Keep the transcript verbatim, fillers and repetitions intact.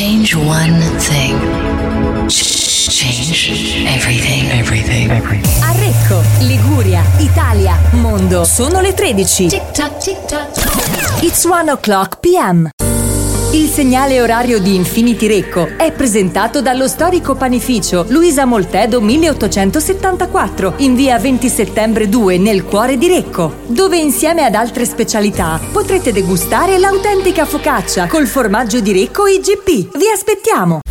Change one thing. Change everything. Everything. Everything. A Recco, Liguria, Italia, mondo. Sono le tredici. Tic tac, tic tac. It's one o'clock p m. Il segnale orario di Infinity Recco è presentato dallo storico panificio Luisa Moltedo milleottocentosettantaquattro in via venti settembre due nel cuore di Recco, dove insieme ad altre specialità potrete degustare l'autentica focaccia col formaggio di Recco I G P. Vi aspettiamo!